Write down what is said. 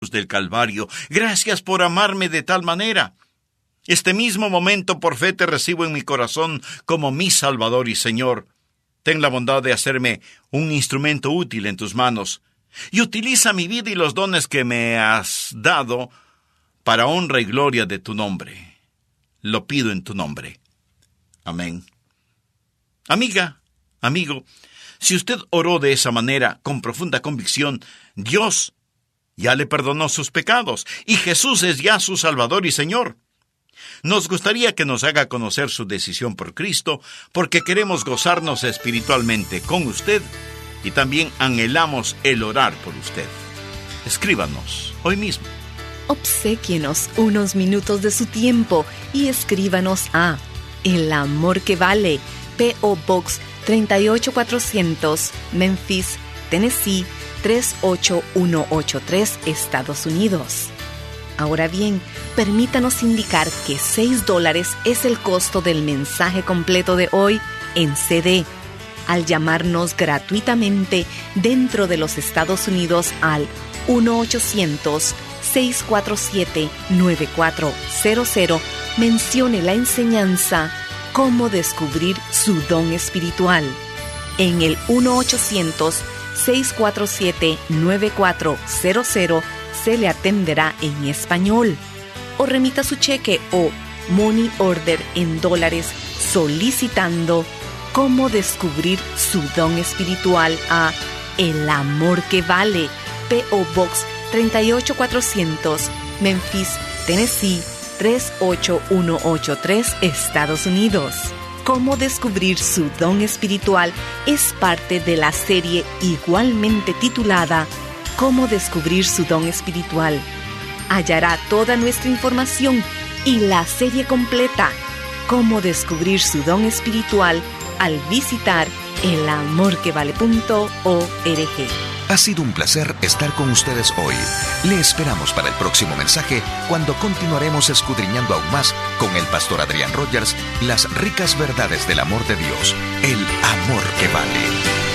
cruz del Calvario. Gracias por amarme de tal manera. Este mismo momento por fe te recibo en mi corazón como mi Salvador y Señor. Ten la bondad de hacerme un instrumento útil en tus manos y utiliza mi vida y los dones que me has dado para honra y gloria de tu nombre. Lo pido en tu nombre. Amén. Amiga, amigo, si usted oró de esa manera, con profunda convicción, Dios ya le perdonó sus pecados y Jesús es ya su Salvador y Señor. Nos gustaría que nos haga conocer su decisión por Cristo, porque queremos gozarnos espiritualmente con usted y también anhelamos el orar por usted. Escríbanos hoy mismo. Obséquienos unos minutos de su tiempo y escríbanos a El Amor que Vale, P.O. Box 38400, Memphis, Tennessee 38183, Estados Unidos. Ahora bien, permítanos indicar que $6 es el costo del mensaje completo de hoy en CD. Al llamarnos gratuitamente dentro de los Estados Unidos al 1-800-647-9400, mencione la enseñanza Cómo descubrir su don espiritual. En el 1-800-647-9400 se le atenderá en español. O remita su cheque o money order en dólares solicitando Cómo descubrir su don espiritual a El Amor que Vale, P.O. Box 38400, Memphis, Tennessee 38183, Estados Unidos. Cómo descubrir su don espiritual es parte de la serie igualmente titulada Cómo descubrir su don espiritual. Hallará toda nuestra información y la serie completa Cómo descubrir su don espiritual al visitar elamorquevale.org. Ha sido un placer estar con ustedes hoy. Le esperamos para el próximo mensaje, cuando continuaremos escudriñando aún más con el pastor Adrián Rogers las ricas verdades del amor de Dios, el amor que vale.